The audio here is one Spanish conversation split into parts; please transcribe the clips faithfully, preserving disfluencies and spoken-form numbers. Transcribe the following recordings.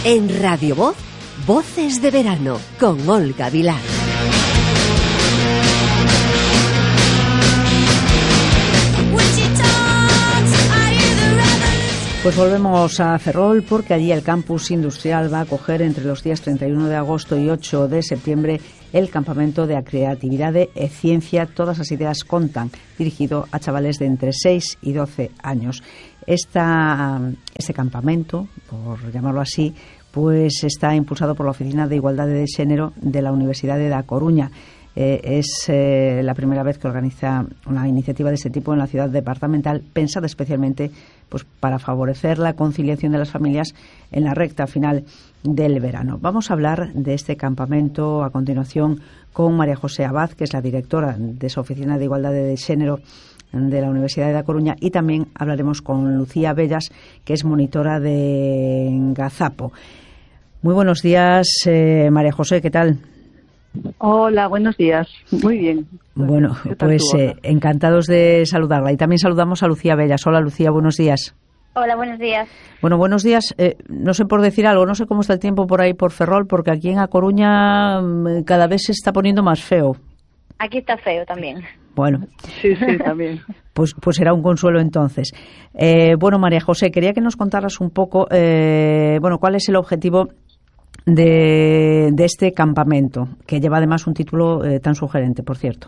En Radio Voz, Voces de Verano, con Olga Vilar. Pues volvemos a Ferrol porque allí el campus industrial va a acoger entre los días treinta y uno de agosto y ocho de septiembre el campamento de creatividad e ciencia. Todas las ideas contan, dirigido a chavales de entre seis y doce años. Esta, este campamento, por llamarlo así, pues está impulsado por la Oficina de Igualdad de Género de la Universidad de Da Coruña. Eh, es eh, la primera vez que organiza una iniciativa de este tipo en la ciudad departamental, pensada especialmente pues para favorecer la conciliación de las familias en la recta final del verano. Vamos a hablar de este campamento a continuación con María José Abad, que es la directora de esa Oficina de Igualdad de Género de la Universidad de Da Coruña, y también hablaremos con Lucía Bellas, que es monitora de Gazapo. Muy buenos días, eh, María José, ¿qué tal? Hola, buenos días. Muy bien. Bueno, pues eh, encantados de saludarla. Y también saludamos a Lucía Bellas. Hola, Lucía, buenos días. Hola, buenos días. Bueno, buenos días. Eh, no sé por decir algo, no sé cómo está el tiempo por ahí por Ferrol, porque aquí en A Coruña mm, cada vez se está poniendo más feo. Aquí está feo también. Bueno. Sí, sí, también. Pues, pues será un consuelo entonces. Eh, bueno, María José, quería que nos contaras un poco, eh, bueno, cuál es el objetivo de, de este campamento, que lleva además un título eh, tan sugerente, por cierto.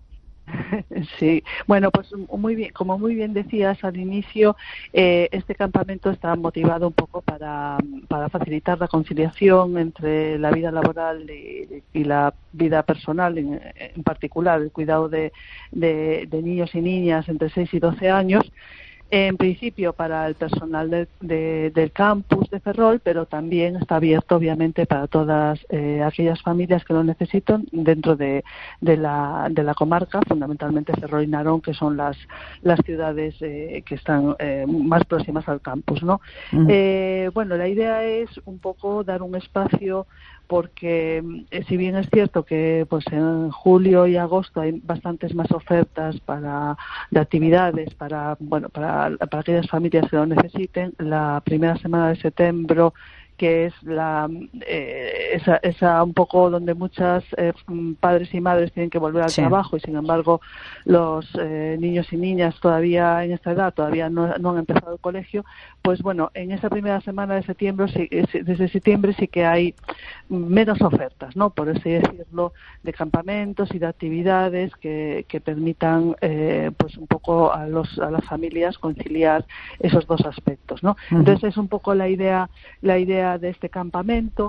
Sí, bueno, pues muy bien, como muy bien decías al inicio, eh, este campamento está motivado un poco para, para facilitar la conciliación entre la vida laboral y, y la vida personal, en, en particular el cuidado de, de, de niños y niñas entre seis y doce años. En principio para el personal de, de, del campus de Ferrol, pero también está abierto obviamente para todas eh, aquellas familias que lo necesitan dentro de, de, la, de la comarca, fundamentalmente Ferrol y Narón, que son las, las ciudades eh, que están eh, más próximas al campus, ¿no? Uh-huh. Eh, bueno, la idea es un poco dar un espacio, porque eh, si bien es cierto que pues en julio y agosto hay bastantes más ofertas para de actividades para bueno para, para aquellas familias que lo necesiten, la primera semana de septiembre, que es la eh, esa, esa un poco donde muchas eh, padres y madres tienen que volver al sí. trabajo, y sin embargo los eh, niños y niñas todavía en esta edad todavía no, no han empezado el colegio. Pues bueno, en esa primera semana de septiembre, sí, desde septiembre sí que hay menos ofertas, ¿no? Por así decirlo, de campamentos y de actividades que, que permitan eh, pues un poco a los a las familias conciliar esos dos aspectos, ¿no? Uh-huh. Entonces es un poco la idea la idea de este campamento,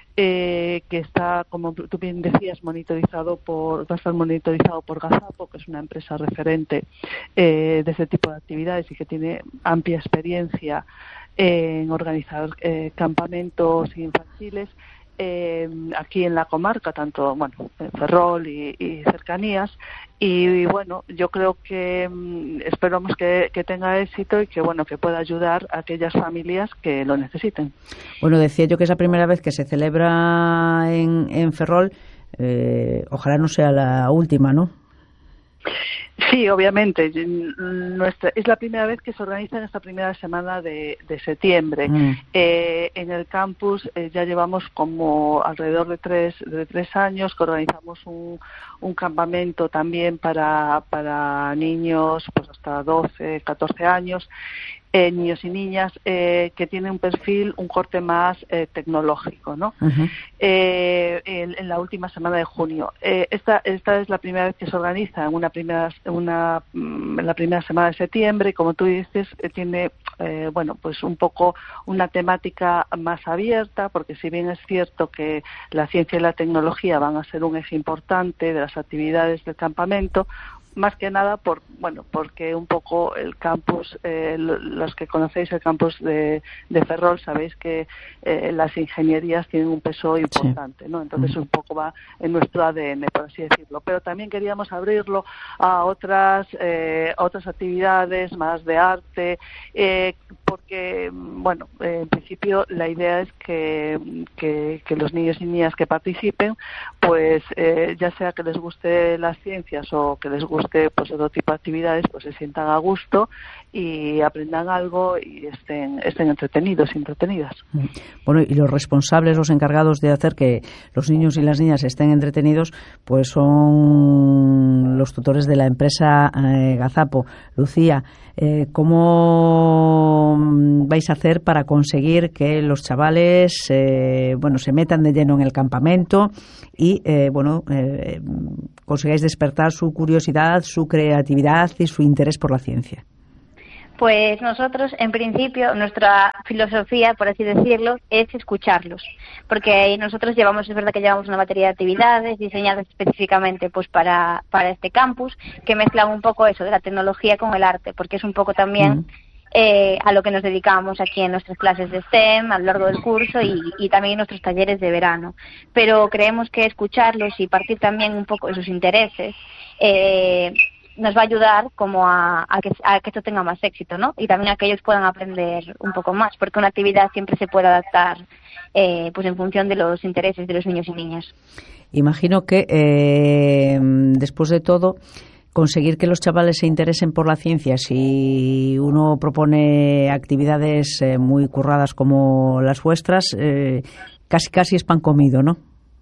eh, que está, como tú bien decías, monitorizado por va a estar monitorizado por Gazapo, que es una empresa referente eh, de este tipo de actividades y que tiene amplia experiencia en organizar eh, campamentos infantiles eh, aquí en la comarca, tanto bueno en Ferrol y, y cercanías. Y, y bueno, yo creo que mmm, esperamos que, que tenga éxito y que bueno que pueda ayudar a aquellas familias que lo necesiten. Bueno, decía yo que es la primera vez que se celebra en, en Ferrol, eh, ojalá no sea la última, ¿no? Sí, obviamente. Nuestra, es la primera vez que se organiza en esta primera semana de, de septiembre. Mm. Eh, en el campus eh, ya llevamos como alrededor de tres, de tres años que organizamos un, un campamento también para, para niños pues hasta doce, catorce años. Eh, niños y niñas eh, que tienen un perfil, un corte más eh, tecnológico, ¿no? Uh-huh. Eh, en, en la última semana de junio. Eh, esta, esta es la primera vez que se organiza en una primera, una, en la primera semana de septiembre, y como tú dices, eh, tiene, eh, bueno, pues un poco una temática más abierta, porque si bien es cierto que la ciencia y la tecnología van a ser un eje importante de las actividades del campamento, más que nada por bueno porque un poco el campus, eh, los que conocéis el campus de, de Ferrol sabéis que eh, las ingenierías tienen un peso importante, sí. ¿no? Entonces un poco va en nuestro A D N, por así decirlo. Pero también queríamos abrirlo a otras eh, otras actividades más de arte, eh, porque, bueno, eh, en principio la idea es que, que, que los niños y niñas que participen, pues eh, ya sea que les guste las ciencias o que les guste pues otro tipo de actividades, pues se sientan a gusto y aprendan algo y estén, estén entretenidos y entretenidas. Bueno, y los responsables, los encargados de hacer que los niños y las niñas estén entretenidos, pues son los tutores de la empresa eh, Gazapo. Lucía, eh, ¿cómo vais a hacer para conseguir que los chavales eh, bueno, se metan de lleno en el campamento y eh, bueno, eh, consigáis despertar su curiosidad, su creatividad y su interés por la ciencia? Pues nosotros, en principio, nuestra filosofía, por así decirlo, es escucharlos, porque nosotros llevamos, es verdad que llevamos una batería de actividades diseñadas específicamente pues para, para este campus, que mezclan un poco eso de la tecnología con el arte, porque es un poco también mm. eh, a lo que nos dedicamos aquí en nuestras clases de STEM a lo largo del curso y, y también en nuestros talleres de verano. Pero creemos que escucharlos y partir también un poco de sus intereses eh, nos va a ayudar como a, a, que, a que esto tenga más éxito, ¿no? Y también a que ellos puedan aprender un poco más, porque una actividad siempre se puede adaptar eh, pues en función de los intereses de los niños y niñas. Imagino que eh, después de todo, conseguir que los chavales se interesen por la ciencia, si uno propone actividades eh, muy curradas como las vuestras, eh, casi casi es pan comido, ¿no?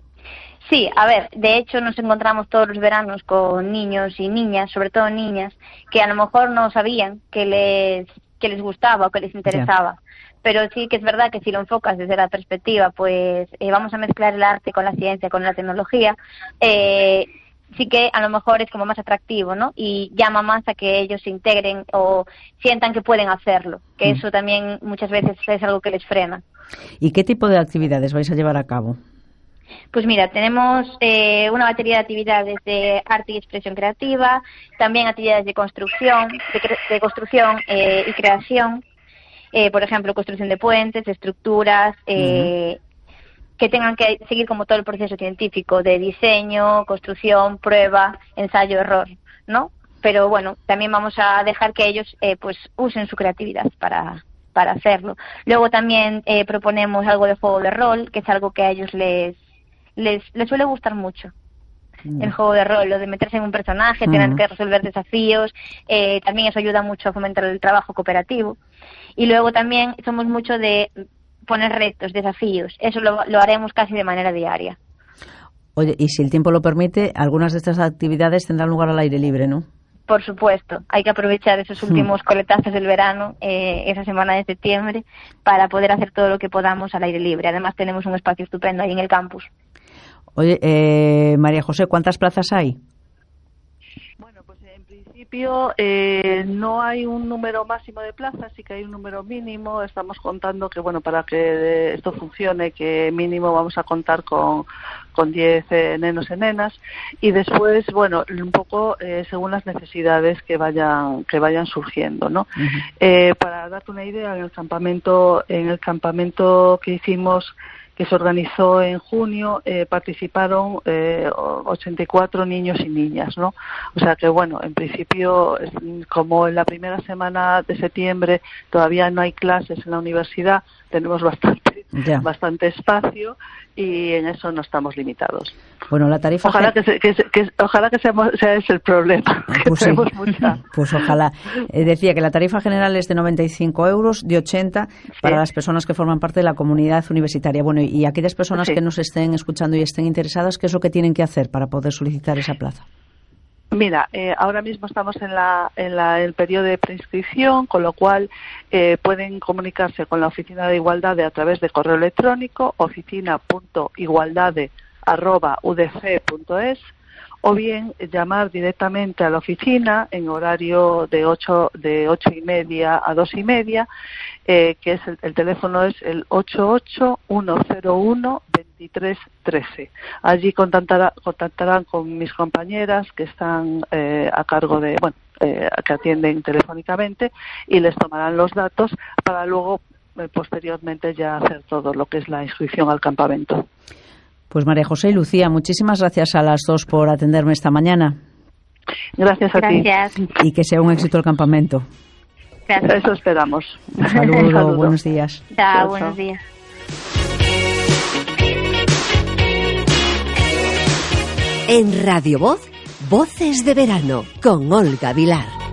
Sí, a ver, de hecho nos encontramos todos los veranos con niños y niñas, sobre todo niñas, que a lo mejor no sabían que les que les gustaba o que les interesaba. Yeah. Pero sí que es verdad que si lo enfocas desde la perspectiva, pues eh, vamos a mezclar el arte con la ciencia, con la tecnología, eh, sí que a lo mejor es como más atractivo, ¿no? Y llama más a que ellos se integren o sientan que pueden hacerlo, que mm. eso también muchas veces es algo que les frena. ¿Y qué tipo de actividades vais a llevar a cabo? Pues mira, tenemos eh, una batería de actividades de arte y expresión creativa, también actividades de construcción, de, cre- de construcción eh, y creación, eh, por ejemplo, construcción de puentes, de estructuras, eh, uh-huh. que tengan que seguir como todo el proceso científico de diseño, construcción, prueba, ensayo, error, ¿no? Pero bueno, también vamos a dejar que ellos eh, pues usen su creatividad para para hacerlo. Luego también eh, proponemos algo de juego de rol, que es algo que a ellos les Les, les suele gustar mucho mm. el juego de rol, lo de meterse en un personaje, mm. tener que resolver desafíos, eh, también eso ayuda mucho a fomentar el trabajo cooperativo. Y luego también somos mucho de poner retos, desafíos, eso lo, lo haremos casi de manera diaria. Oye, y si el tiempo lo permite, algunas de estas actividades tendrán lugar al aire libre, ¿no? Por supuesto, hay que aprovechar esos últimos mm. coletazos del verano, eh, esa semana de septiembre, para poder hacer todo lo que podamos al aire libre. Además tenemos un espacio estupendo ahí en el campus. Oye, eh, María José, ¿cuántas plazas hay? Bueno, pues en principio eh, no hay un número máximo de plazas, sí que hay un número mínimo. Estamos contando que, bueno, para que esto funcione, que mínimo vamos a contar con con diez eh, nenos y nenas, y después, bueno, un poco eh, según las necesidades que vayan que vayan surgiendo, ¿no? Uh-huh. Eh, para darte una idea, en el campamento en el campamento que hicimos, que se organizó en junio, eh, participaron eh, ochenta y cuatro niños y niñas, ¿no? O sea que, bueno, en principio, como en la primera semana de septiembre todavía no hay clases en la universidad, tenemos bastante yeah. bastante espacio y en eso no estamos limitados. Bueno, la tarifa... Ojalá que, se, que, se, que ojalá que seamos, sea ese el problema, que pues tenemos sí. mucha... Pues ojalá. Eh, decía que la tarifa general es de noventa y cinco euros, de ochenta sí. para las personas que forman parte de la comunidad universitaria. Bueno, y aquellas personas sí. que nos estén escuchando y estén interesadas, ¿qué es lo que tienen que hacer para poder solicitar esa plaza? Mira, eh, ahora mismo estamos en la en la el periodo de preinscripción, con lo cual eh, pueden comunicarse con la Oficina de Igualdade a través de correo electrónico oficina punto igualdade arroba u d c punto es o bien llamar directamente a la oficina en horario de ocho de ocho y media a dos y media, eh, que es el, el teléfono es el ocho ocho uno cero uno veintitrés trece. Allí contactará, contactarán con mis compañeras que están eh, a cargo de, bueno, eh, que atienden telefónicamente y les tomarán los datos para luego eh, posteriormente ya hacer todo lo que es la inscripción al campamento. Pues María José y Lucía, muchísimas gracias a las dos por atenderme esta mañana. Gracias a gracias. ti. Y que sea un éxito el campamento. Gracias. Eso esperamos. Un saludo, Un saludo. buenos días. Chao, Chao, buenos chao. días. En Radio Voz, Voces de Verano, con Olga Vilar.